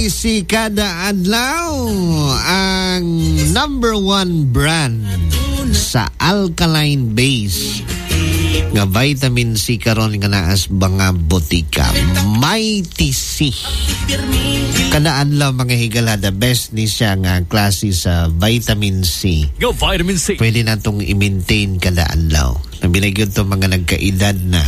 Si kada adlaw ang number 1 brand sa alkaline base nga vitamin C karon nga naas mga botika, Mighty C. Kada adlaw mga higala, the best ni siya nga klase sa vitamin C. Go vitamin C. Pwede na itong i-maintain kada adlaw. Nabilig yun itong mga nagkaedad na.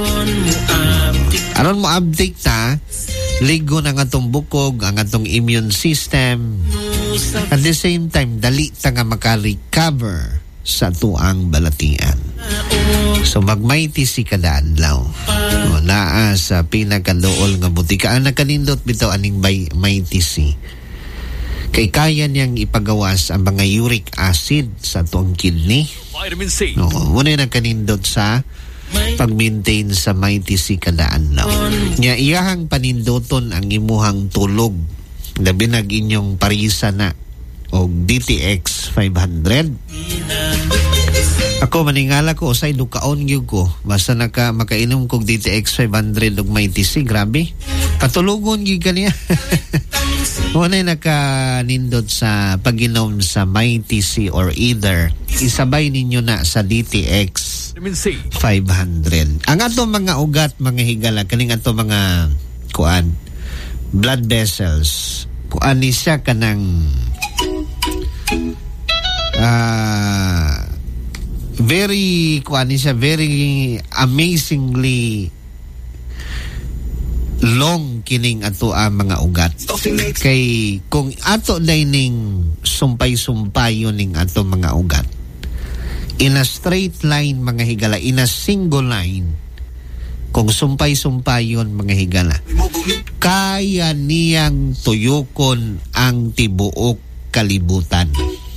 Aron mo update ta, ligo na nga itong bukog, ang atong immune system. At the same time, dali ta nga maka-recover sa tuang balatian. So mag-Mighty C kada adlaw. Naa sa pinakadool nga butika. Ang nakanindot bitaw aning Mighty C. Kay kaya niyang ipagawas ang mga uric acid sa tuang kidney. Vitamin C. Muna yung nakanindot sa pag-maintain sa Mighty C kada adlaw. Nya iyahang panindoton ang imuhang tulog. Labi nag inyong parisa na o DTX 500. Ako maningala ko usay dukaon gyud ko basta makainom kog DTX 500 ug Mighty C, grabe. Patulugon gyud kaniya. Wala nakanindot sa pag-inom sa Mighty C or either isabay ninyo na sa DTX 500. Ang ato mga ugat, mga higala, kaning ato mga kuan, blood vessels, kuan ni siya kanang very amazingly long kining ato ang mga ugat. Kay kung ato dining sumpay-sumpay ning ato mga ugat, in a straight line mga higala, in a single line, kung sumpay-sumpay yun mga higala, kaya niyang tuyukon ang tibuok kalibutan.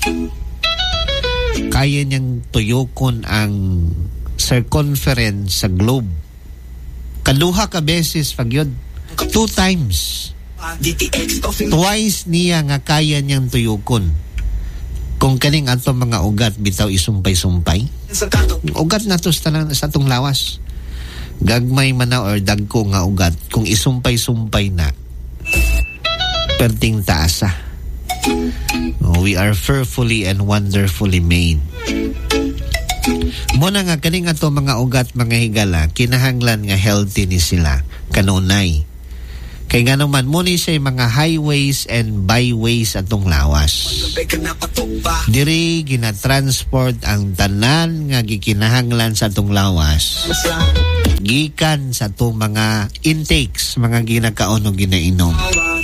Kaya niyang tuyukon ang circumference sa globe. Kaduha ka beses pag yun. 2 times. Twice niya nga kaya niyang tuyukon. Kung kaning ato mga ugat bitaw isumpay-sumpay. Ugat na to sa atong lawas. Gagmay man na or dagko nga ugat. Kung isumpay-sumpay na, perting taasa. We are fearfully and wonderfully made. Muna nga kaning ato mga ugat mga higala, kinahanglan nga healthy ni sila kanunay. Kay nga naman muna siya mga highways and byways atong lawas. Diri ginatransport ang tanan nga gikinahanglan sa atong lawas gikan sa atong mga intakes, mga ginakaon o ginainom.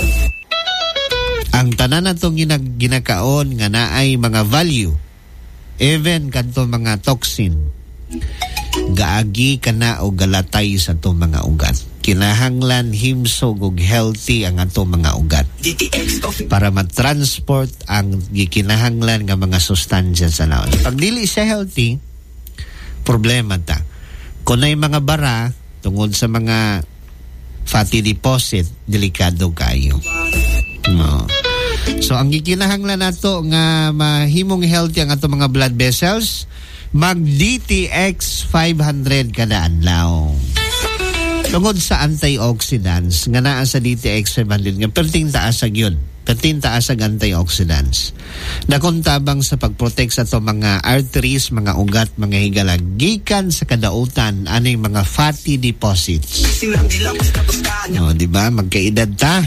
Ang tanan natong ginakaon nga naay mga value, even kanto mga toxin, gaagi kana o galatay sa to mga ugat. Kinahanglan himsog og healthy ang ato mga ugat para matransport ang gikinahanglan nga mga sustansya sa lawas. Pag dili siya healthy, problema ta. Kung ay mga bara tungod sa mga fatty deposit, delikado kayo. No. So ang gikinahanglan nato nga mahimong healthy ang ato mga blood vessels, mag DTX 500 kada adlaw. Tungod sa antioxidants nga naa sa DTX 500 nga perting taas ag yun. Perting taas ag antioxidants. Nakuntabang sa pagprotect sa to mga arteries, mga ugat, mga higala gikan sa kadautan aning mga fatty deposits. No, di ba? Magkaedad ta.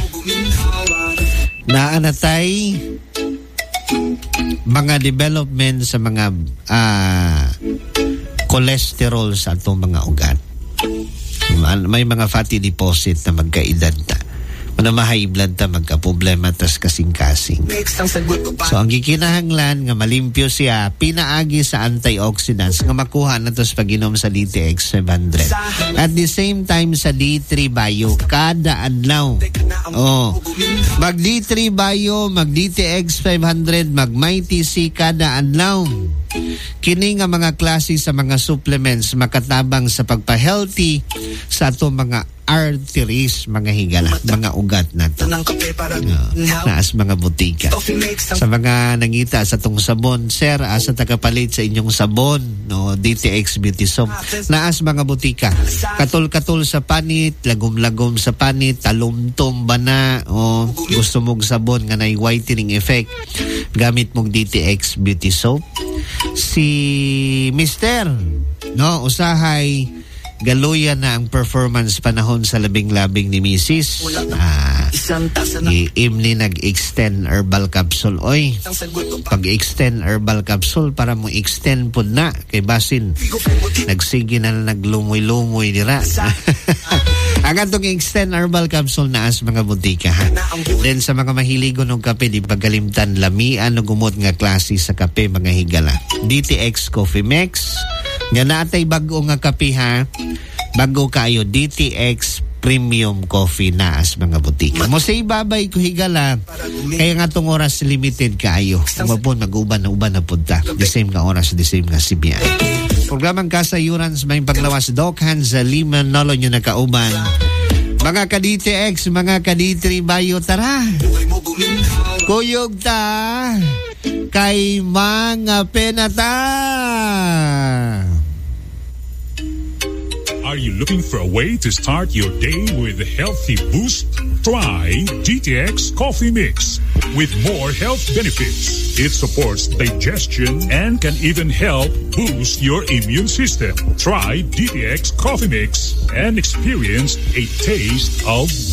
Naanatay mga development sa mga cholesterol sa atong mga ugat. May mga fatty deposit na magkaedad ta. Kung ma-high blood ta, magka-problema tas kasing-kasing. So ang gikinahanglan nga malimpyo siya, pinaagi sa antioxidants nga makuha na to sa pag-inom sa DTX 500. At the same time sa D3 Bio kada adlaw. Mag D3 Bio, mag DTX 500, mag Mighty C kada adlaw. Kini nga mga klase sa mga supplements makatabang sa pagpa-healthy sa ato mga arteries, mga higala, mga ugat nato. Naas mga butika. Sa mga nangita sa tong sabon, sir, asa tagapalit sa inyong sabon, no, DTX Beauty Soap. Naas mga butika. Katul-katul sa panit, lagom-lagom sa panit, talumtom ba na, o gusto mong sabon nga na whitening effect, gamit mong DTX Beauty Soap. Si Mister, no, usahay galuyan na ang performance panahon sa labing-labing ni Mrs. Imni nag-extend herbal capsule. Oy, pag-extend herbal capsule para mo extend po na kay basin nagsige na naglumoy-lumoy dira. Ang atong extend herbal capsule na as mga butika, ha. Then sa mga mahiligo ng kape, di pagalimtan lamian o gumot nga klase sa kape, mga higala. DTX Coffee Mix nga natay bago nga kape, ha. Bago kayo, DTX Premium Coffee na as mga butika. Mo sa ibabay ko higala, kaya nga tong oras limited kayo. Umapon, mag-uban na punta. The same nga oras, the same nga CBI. Programang Kasayuran sa may paglawas, Doc Hans Lima Nolo nyo nakauban. Mga ka-DTX, mga ka-D3 Bayo, tara! Kuyog ta! Kay mga penata! Are you looking for a way to start your day with a healthy boost? Try DTX Coffee Mix with more health benefits. It supports digestion and can even help boost your immune system. Try DTX Coffee Mix and experience a taste of